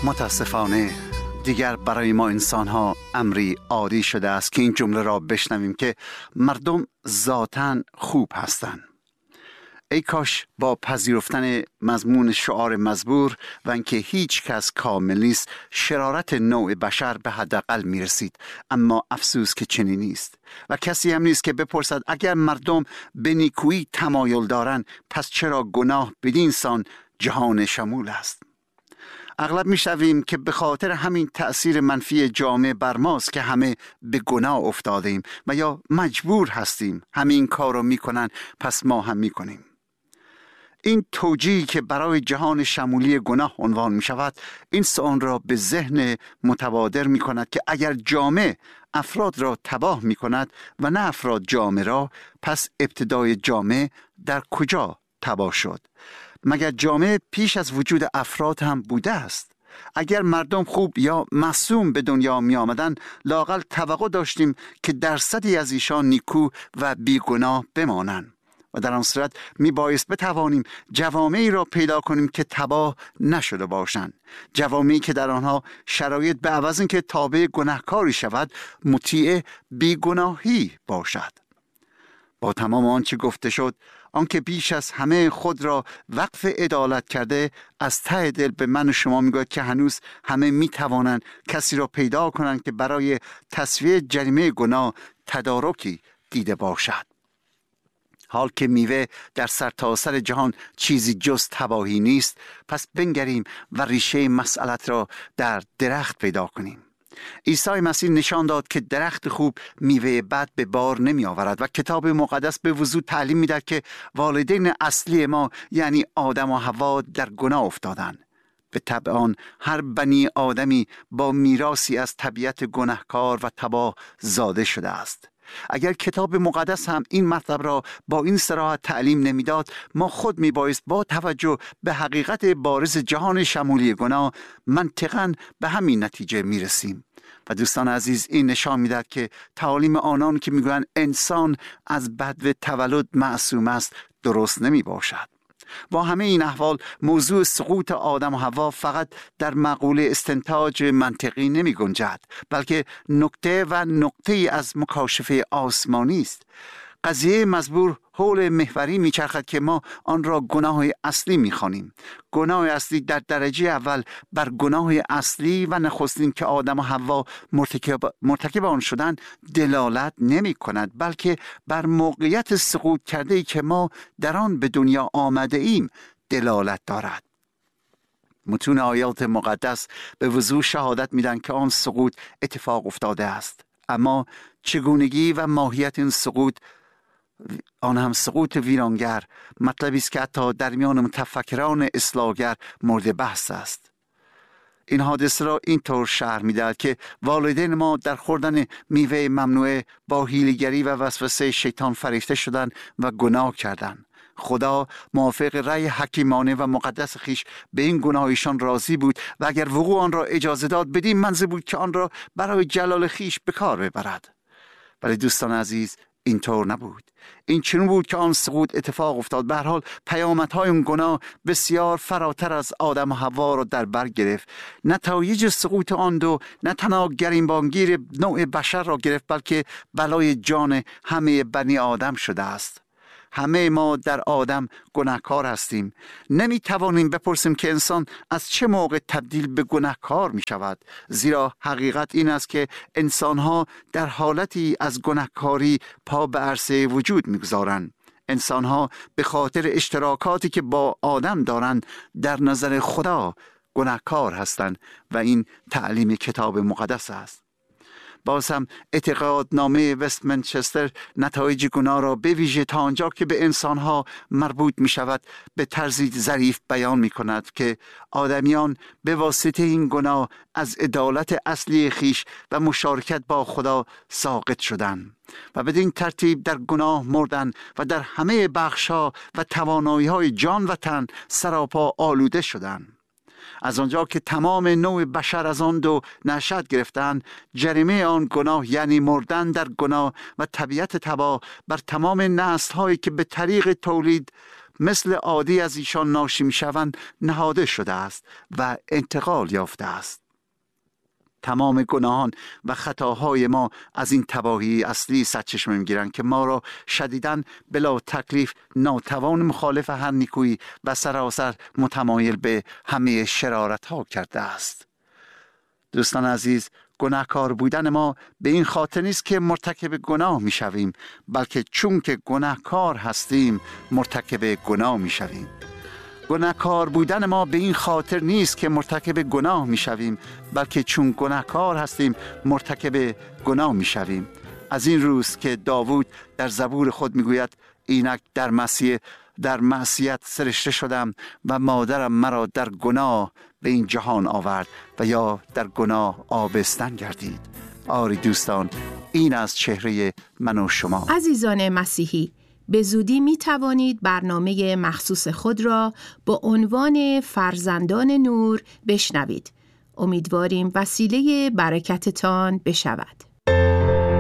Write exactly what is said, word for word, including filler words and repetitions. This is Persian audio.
متاسفانه دیگر برای ما انسان ها امری عادی شده است که این جمله را بشنویم که مردم ذاتاً خوب هستند. ای کاش با پذیرفتن مضمون شعار مزبور و اینکه هیچ کس کامل نیست شرارت نوع بشر به حداقل می رسید، اما افسوس که چنین نیست و کسی هم نیست که بپرسد اگر مردم به نیکویی تمایل دارند پس چرا گناه بدین سان جهان شمول است. اغلب میشنویم که به خاطر همین تأثیر منفی جامعه بر ماست که همه به گناه افتادیم و یا مجبور هستیم همین کار رو میکنن پس ما هم میکنیم. این توجیهی که برای جهان شمولی گناه عنوان می شود این سوال را به ذهن متبادر می کند که اگر جامعه افراد را تباه می کند و نه افراد جامعه را، پس ابتدای جامعه در کجا تباه شد؟ مگر جامعه پیش از وجود افراد هم بوده است؟ اگر مردم خوب یا معصوم به دنیا می آمدن لااقل توقع داشتیم که درصدی از ایشان نیکو و بیگناه بمانند و در آن صورت می بایست بتوانیم جوامعی را پیدا کنیم که تباه نشده باشند، جوامعی که در آنها شرایط به عوض اینکه تابع گناهکاری شود مطیع بیگناهی باشد. با تمام آنچه گفته شد، آنکه بیش از همه خود را وقف عدالت کرده از ته دل به من و شما میگوید که هنوز همه میتوانند کسی را پیدا کنند که برای تسویه جریمه گناه تدارکی دیده باشد. حال که میوه در سرتاسر جهان چیزی جز تباهی نیست، پس بنگریم و ریشه مسئلت را در درخت پیدا کنیم. عیسی مسیح نشان داد که درخت خوب میوه بد به بار نمی آورد و کتاب مقدس به وضوح تعلیم می دهد که والدین اصلی ما یعنی آدم و حوا در گناه افتادند. به طبع آن هر بنی آدمی با میراثی از طبیعت گناهکار و تباه زاده شده است. اگر کتاب مقدس هم این مطلب را با این صراحت تعلیم نمیداد، ما خود میبایست با توجه به حقیقت بارز جهان شمولی گناه منطقاً به همین نتیجه میرسیم. و دوستان عزیز، این نشان میدهد که تعالیم آنان که میگویند انسان از بدو تولد معصوم است درست نمی باشد. با همه این احوال موضوع سقوط آدم و حوا فقط در مقوله استنتاج منطقی نمی گنجد، بلکه نکته و نقطه از مکاشفه آسمانی است. قضیه مزبور حول محوری میچرخد که ما آن را گناه اصلی میخوانیم. گناه اصلی در درجه اول بر گناه اصلی و نخستین که آدم و حوا مرتکب, مرتکب آن شدن دلالت نمی کند، بلکه بر موقعیت سقوط کرده ای که ما در آن به دنیا آمده ایم دلالت دارد. متون آیات مقدس به وضوح شهادت میدن که آن سقوط اتفاق افتاده است، اما چگونگی و ماهیت این سقوط، آن هم سقوط ویرانگر، مطلبی است که حتی در میان متفکران اصلاحگر مورد بحث است. این حادثه را اینطور شرح می‌دهد که والدین ما در خوردن میوه ممنوعه با حیله‌گری و وسوسه شیطان فریفته شدند و گناه کردند. خدا موافق رأی حکیمانه و مقدس خیش به این گناهشان راضی بود و اگر وقوع آن را اجازه داد بدین منظور بود که آن را برای جلال خیش به کار ببرد. ولی دوستان عزیز، اینطور نبود. این چنین بود که آن سقوط اتفاق افتاد. به هر حال پیامدهای اون گناه بسیار فراتر از آدم و حوا را در بر گرفت. نتایج سقوط آن دو نه تنها گریبانگیر نوع بشر را گرفت، بلکه بلای جان همه بنی آدم شده است. همه ما در آدم گناهکار هستیم. نمی توانیم بپرسیم که انسان از چه موقع تبدیل به گناهکار می شود، زیرا حقیقت این است که انسانها در حالتی از گناهکاری پا به عرصه وجود می گذارند. انسانها به خاطر اشتراکاتی که با آدم دارند در نظر خدا گناهکار هستند و این تعلیم کتاب مقدس است. باز هم اعتقادنامه وستمنچستر نتایج گناه را به ویژه تا آنجا که به انسانها مربوط می شود به طرزی ظریف بیان می کند که آدمیان به واسطه این گناه از عدالت اصلی خیش و مشارکت با خدا ساقط شدند و بدین ترتیب در گناه مردند و در همه بخش‌ها و توانایی‌های جان و تن سراپا آلوده شدند. از آنجا که تمام نوع بشر از آن دو نشأت گرفتند، جریمه آن گناه یعنی مردن در گناه و طبیعت تباه بر تمام نسل‌هایی که به طریق تولید مثل عادی از ایشان ناشی میشوند نهاده شده است و انتقال یافته است. تمام گناهان و خطاهای ما از این تباهی اصلی سرچشمه میگیرند که ما را شدیداً بلا تکلیف ناتوان مخالف هر نیکویی و سراسر متمایل به همه شرارت ها کرده است. دوستان عزیز، گناهکار بودن ما به این خاطر نیست که مرتکب گناه می شویم، بلکه چون که گناهکار هستیم مرتکب گناه می شویم. گناهکار بودن ما به این خاطر نیست که مرتکب گناه می شویم، بلکه چون گناهکار هستیم مرتکب گناه می شویم. از این روز که داوود در زبور خود می گوید اینک در مسیح در معصیت سرشته شدم و مادرم مرا در گناه به این جهان آورد و یا در گناه آبستن گردید. آری دوستان، این از چهره من و شما. عزیزان مسیحی، به زودی می توانید برنامه مخصوص خود را با عنوان فرزندان نور بشنوید. امیدواریم وسیله برکتتان بشود.